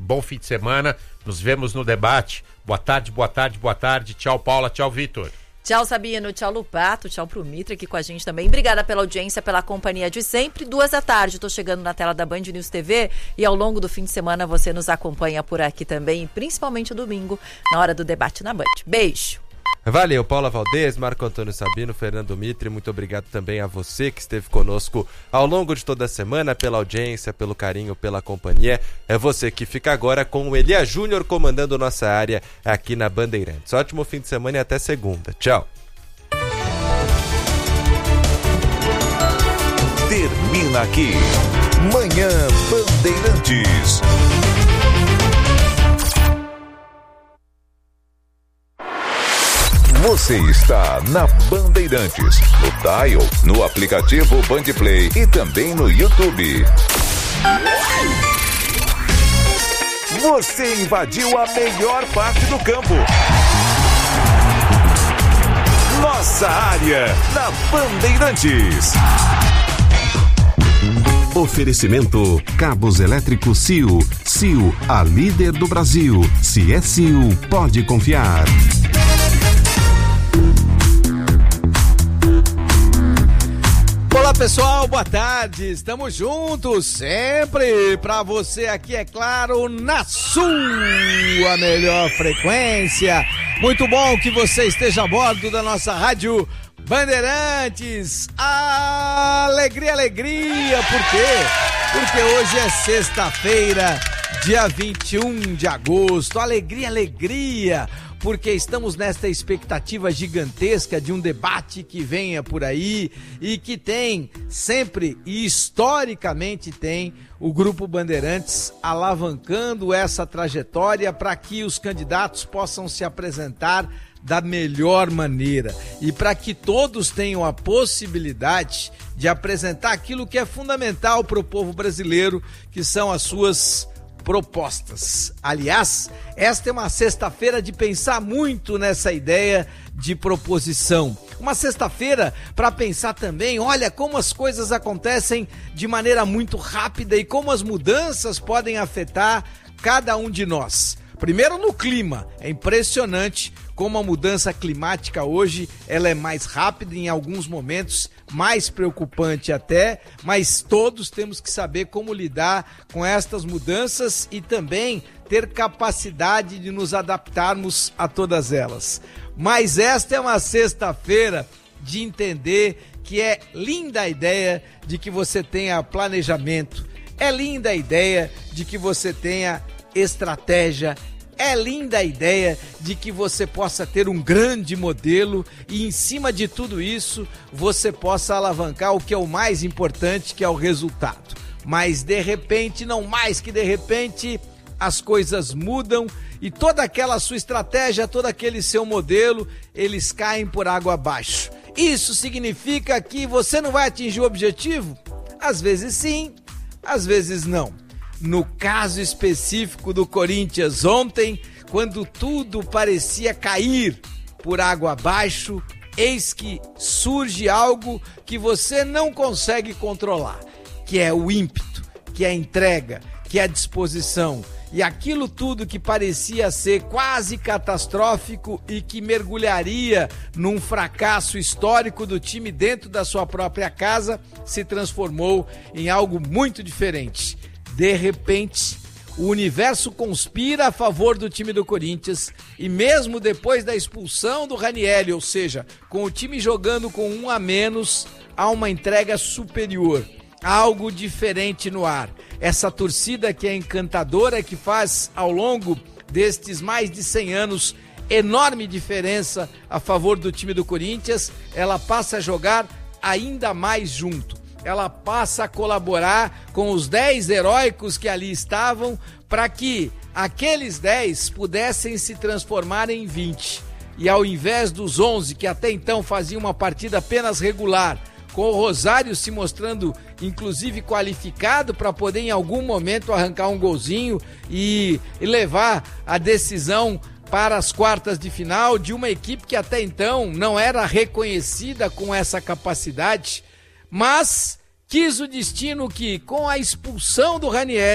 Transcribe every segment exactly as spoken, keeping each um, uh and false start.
bom fim de semana. Nos vemos no debate. Boa tarde, boa tarde, boa tarde. Tchau, Paula. Tchau, Vitor. Tchau, Sabino. Tchau, Lupato. Tchau pro Mitra aqui com a gente também. Obrigada pela audiência, pela companhia de sempre. Duas da tarde, tô chegando na tela da Band News T V e ao longo do fim de semana você nos acompanha por aqui também, principalmente domingo, na hora do debate na Band. Beijo. Valeu, Paula Valdez, Marco Antônio Sabino, Fernando Mitre, muito obrigado também a você que esteve conosco ao longo de toda a semana, pela audiência, pelo carinho, pela companhia. É você que fica agora com o Elia Júnior comandando nossa área aqui na Bandeirantes. Ótimo fim de semana e até segunda. Tchau. Termina aqui, Manhã Bandeirantes. Você está na Bandeirantes, no Dial, no aplicativo Bandplay e também no YouTube. Você invadiu a melhor parte do campo. Nossa área na Bandeirantes. Oferecimento Cabos Elétricos C I U. C I U, a líder do Brasil. Se é C I U, pode confiar. Olá pessoal, boa tarde, estamos juntos sempre para você aqui, é claro, na sua melhor frequência. Muito bom que você esteja a bordo da nossa rádio Bandeirantes. Alegria, alegria, por quê? Porque hoje é sexta-feira, dia vinte e um de agosto, alegria, alegria. Porque estamos nesta expectativa gigantesca de um debate que venha por aí e que tem sempre e historicamente tem o Grupo Bandeirantes alavancando essa trajetória para que os candidatos possam se apresentar da melhor maneira e para que todos tenham a possibilidade de apresentar aquilo que é fundamental para o povo brasileiro, que são as suas propostas. Aliás, esta é uma sexta-feira de pensar muito nessa ideia de proposição. Uma sexta-feira para pensar também, olha como as coisas acontecem de maneira muito rápida e como as mudanças podem afetar cada um de nós. Primeiro no clima, é impressionante como a mudança climática hoje ela é mais rápida, em alguns momentos mais preocupante até, mas todos temos que saber como lidar com estas mudanças e também ter capacidade de nos adaptarmos a todas elas. Mas esta é uma sexta-feira de entender que é linda a ideia de que você tenha planejamento, é linda a ideia de que você tenha estratégia, é linda a ideia de que você possa ter um grande modelo e em cima de tudo isso você possa alavancar o que é o mais importante, que é o resultado. Mas de repente, não mais que de repente, as coisas mudam e toda aquela sua estratégia, todo aquele seu modelo, eles caem por água abaixo. Isso significa que você não vai atingir o objetivo? Às vezes sim, às vezes não. No caso específico do Corinthians ontem, quando tudo parecia cair por água abaixo, eis que surge algo que você não consegue controlar, que é o ímpeto, que é a entrega, que é a disposição. E aquilo tudo que parecia ser quase catastrófico e que mergulharia num fracasso histórico do time dentro da sua própria casa, se transformou em algo muito diferente. De repente, o universo conspira a favor do time do Corinthians e mesmo depois da expulsão do Ranieri, ou seja, com o time jogando com um a menos, há uma entrega superior, algo diferente no ar. Essa torcida que é encantadora, que faz ao longo destes mais de cem anos enorme diferença a favor do time do Corinthians, ela passa a jogar ainda mais junto. Ela passa a colaborar com os dez heróicos que ali estavam para que aqueles dez pudessem se transformar em vinte. E ao invés dos onze que até então faziam uma partida apenas regular, com o Rosário se mostrando inclusive qualificado para poder em algum momento arrancar um golzinho e, e levar a decisão para as quartas de final de uma equipe que até então não era reconhecida com essa capacidade, mas quis o destino que, com a expulsão do Ranieri,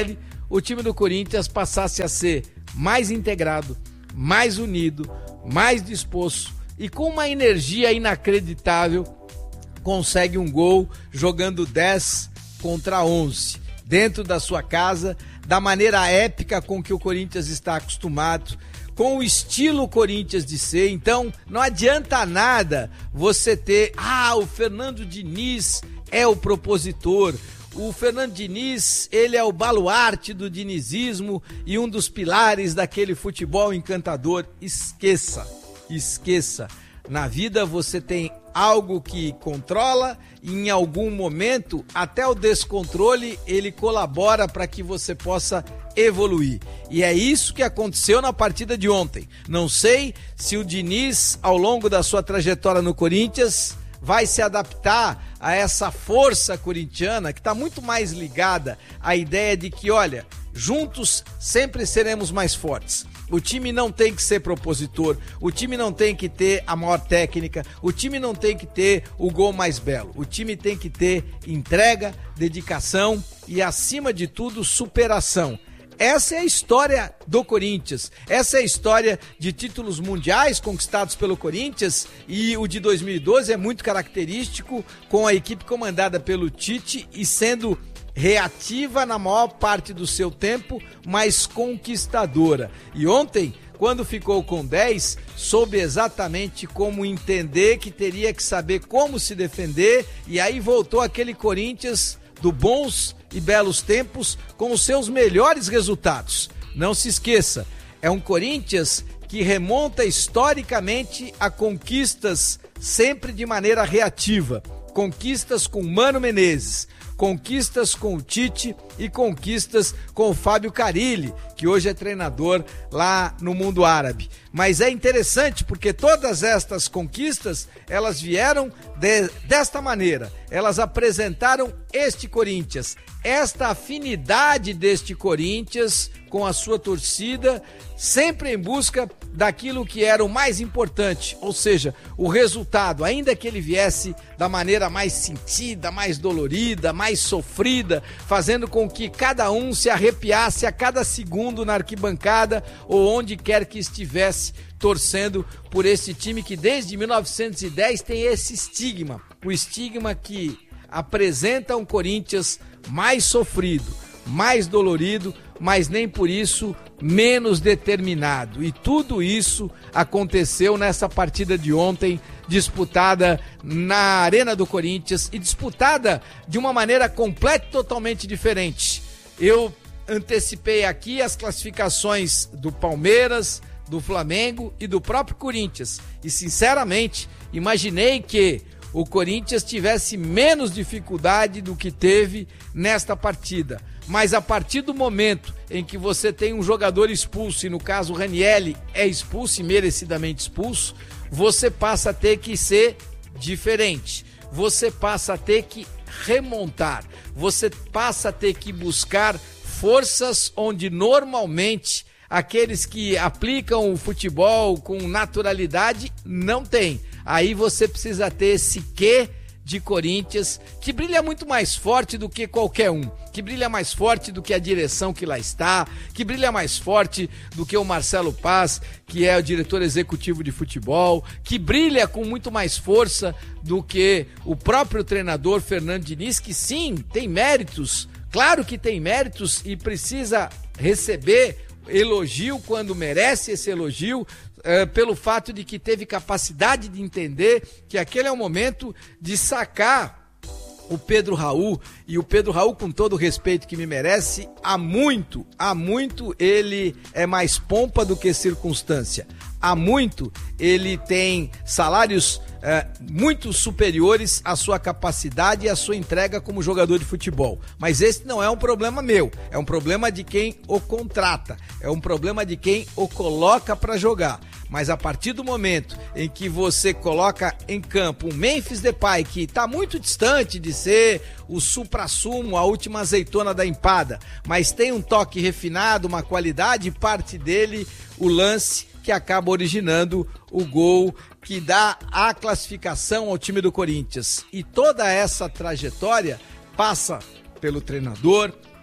o time do Corinthians passasse a ser mais integrado, mais unido, mais disposto e com uma energia inacreditável, consegue um gol jogando dez contra onze, dentro da sua casa, da maneira épica com que o Corinthians está acostumado, com o estilo Corinthians de ser. Então não adianta nada você ter, ah, o Fernando Diniz é o propositor, o Fernando Diniz, ele é o baluarte do dinizismo e um dos pilares daquele futebol encantador. Esqueça, esqueça. Na vida você tem algo que controla e em algum momento, até o descontrole, ele colabora para que você possa evoluir. E é isso que aconteceu na partida de ontem. Não sei se o Diniz, ao longo da sua trajetória no Corinthians, vai se adaptar a essa força corintiana que está muito mais ligada à ideia de que, olha, juntos sempre seremos mais fortes. O time não tem que ser propositor, o time não tem que ter a maior técnica, o time não tem que ter o gol mais belo. O time tem que ter entrega, dedicação e, acima de tudo, superação. Essa é a história do Corinthians, essa é a história de títulos mundiais conquistados pelo Corinthians, e o de dois mil e doze é muito característico, com a equipe comandada pelo Tite e sendo reativa na maior parte do seu tempo, mas conquistadora. E ontem, quando ficou com dez, soube exatamente como entender que teria que saber como se defender, e aí voltou aquele Corinthians do bons e belos tempos com os seus melhores resultados. Não se esqueça, é um Corinthians que remonta historicamente a conquistas sempre de maneira reativa. Conquistas com Mano Menezes, conquistas com o Tite e conquistas com o Fábio Carille, que hoje é treinador lá no mundo árabe. Mas é interessante porque todas estas conquistas, elas vieram de, desta maneira. Elas apresentaram este Corinthians, esta afinidade deste Corinthians com a sua torcida, sempre em busca daquilo que era o mais importante, ou seja, o resultado, ainda que ele viesse da maneira mais sentida, mais dolorida, mais sofrida, fazendo com que cada um se arrepiasse a cada segundo na arquibancada ou onde quer que estivesse, torcendo por esse time que desde mil novecentos e dez tem esse estigma, o estigma que apresenta um Corinthians mais sofrido, mais dolorido, mas nem por isso menos determinado. E tudo isso aconteceu nessa partida de ontem, disputada na Arena do Corinthians e disputada de uma maneira completa e totalmente diferente. Eu antecipei aqui as classificações do Palmeiras, do Flamengo e do próprio Corinthians. E, sinceramente, imaginei que o Corinthians tivesse menos dificuldade do que teve nesta partida. Mas a partir do momento em que você tem um jogador expulso, e no caso o Ranieri é expulso e merecidamente expulso, você passa a ter que ser diferente. Você passa a ter que remontar. Você passa a ter que buscar forças onde normalmente aqueles que aplicam o futebol com naturalidade não têm. Aí você precisa ter esse quê de Corinthians, que brilha muito mais forte do que qualquer um, que brilha mais forte do que a direção que lá está, que brilha mais forte do que o Marcelo Paz, que é o diretor executivo de futebol, que brilha com muito mais força do que o próprio treinador Fernando Diniz, que sim, tem méritos, claro que tem méritos e precisa receber elogio quando merece esse elogio, Uh, pelo fato de que teve capacidade de entender que aquele é o momento de sacar o Pedro Raul, e o Pedro Raul, com todo o respeito que me merece, há muito, há muito ele é mais pompa do que circunstância. Há muito ele tem salários uh, muito superiores à sua capacidade e à sua entrega como jogador de futebol. Mas esse não é um problema meu, é um problema de quem o contrata, é um problema de quem o coloca para jogar. Mas a partir do momento em que você coloca em campo um Memphis Depay, que está muito distante de ser o supra-sumo, a última azeitona da empada, mas tem um toque refinado, uma qualidade, parte dele o lance que acaba originando o gol que dá a classificação ao time do Corinthians. E toda essa trajetória passa pelo treinador,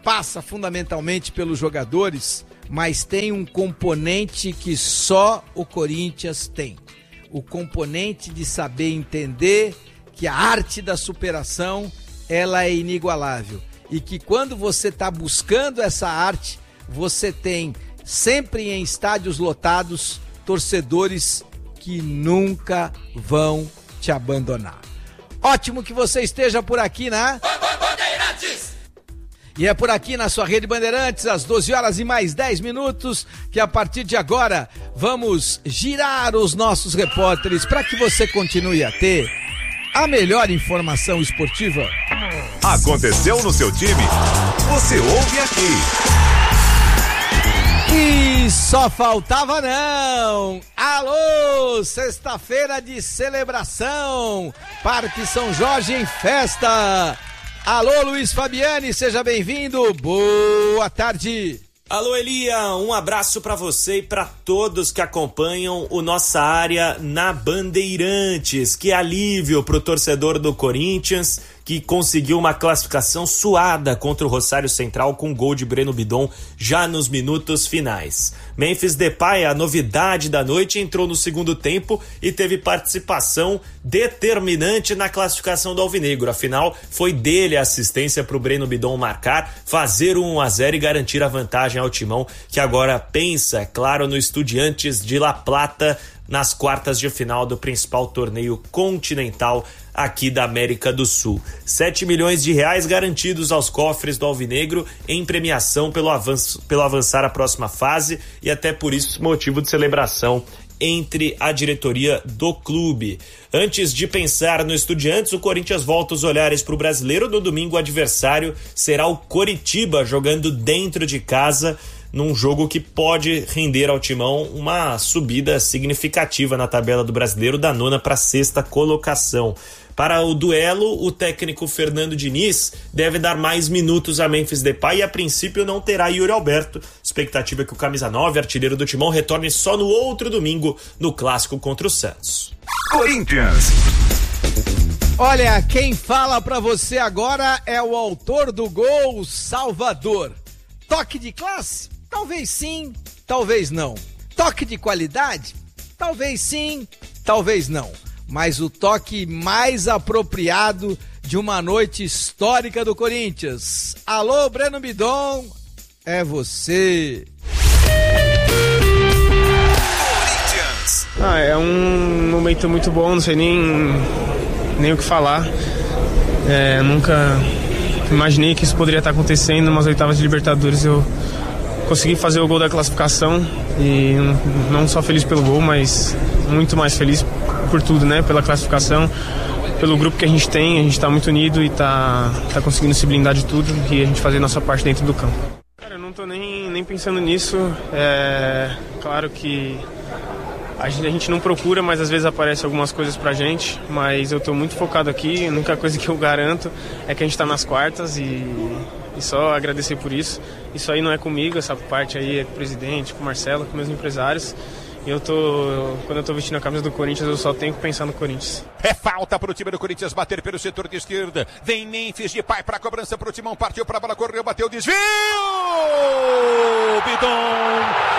passa fundamentalmente pelos jogadores, mas tem um componente que só o Corinthians tem. O componente de saber entender que a arte da superação, ela é inigualável. E que quando você está buscando essa arte, você tem sempre em estádios lotados torcedores que nunca vão te abandonar. Ótimo que você esteja por aqui, né? Bandeirantes! E é por aqui na sua Rede Bandeirantes, às doze horas e mais dez minutos, que a partir de agora vamos girar os nossos repórteres para que você continue a ter a melhor informação esportiva. Aconteceu no seu time? Você ouve aqui. E só faltava não! Alô, sexta-feira de celebração, Parque São Jorge em festa! Alô, Luiz Fabiani, seja bem-vindo, boa tarde! Alô, Elia, um abraço para você e para todos que acompanham o Nossa Área na Bandeirantes. Que alívio pro torcedor do Corinthians, que conseguiu uma classificação suada contra o Rosário Central com gol de Breno Bidon já nos minutos finais. Memphis Depay, a novidade da noite, entrou no segundo tempo e teve participação determinante na classificação do Alvinegro. Afinal, foi dele a assistência para o Breno Bidon marcar, fazer o um a zero e garantir a vantagem ao Timão, que agora pensa, é claro, no Estudiantes de La Plata nas quartas de final do principal torneio continental aqui da América do Sul. sete milhões de reais garantidos aos cofres do Alvinegro em premiação pelo, avanço, pelo avançar à próxima fase e até por isso motivo de celebração entre a diretoria do clube. Antes de pensar no Estudiantes, o Corinthians volta os olhares para o brasileiro. No domingo, o adversário será o Coritiba, jogando dentro de casa, num jogo que pode render ao Timão uma subida significativa na tabela do brasileiro, da nona para a sexta colocação. Para o duelo, o técnico Fernando Diniz deve dar mais minutos a Memphis Depay e a princípio não terá Yuri Alberto. Expectativa é que o camisa nove, artilheiro do Timão, retorne só no outro domingo, no clássico contra o Santos. Corinthians. Olha, quem fala pra você agora é o autor do gol, Salvador. Toque de classe? Talvez sim, talvez não. Toque de qualidade? Talvez sim, talvez não. Mas o toque mais apropriado de uma noite histórica do Corinthians. Alô, Breno Bidon, é você. Corinthians. Ah, é um momento muito bom, não sei nem, nem o que falar. É, nunca imaginei que isso poderia estar acontecendo nas oitavas de Libertadores. Eu consegui fazer o gol da classificação e não só feliz pelo gol, mas muito mais feliz por tudo, né? Pela classificação, pelo grupo que a gente tem, a gente tá muito unido e tá, tá conseguindo se blindar de tudo e a gente fazer nossa parte dentro do campo. Cara, eu não tô nem, nem pensando nisso, é claro que a gente, a gente não procura, mas às vezes aparecem algumas coisas pra gente, mas eu tô muito focado aqui, a única coisa que eu garanto é que a gente tá nas quartas e, e só agradecer por isso. Isso aí não é comigo, essa parte aí é com o presidente, com o Marcelo, com meus empresários. E eu tô, quando eu tô vestindo a camisa do Corinthians, eu só tenho que pensar no Corinthians. É falta pro time do Corinthians bater pelo setor de esquerda. Vem Memphis Depay pra cobrança pro Timão. Partiu pra bola, correu, bateu, desvio! Bidon!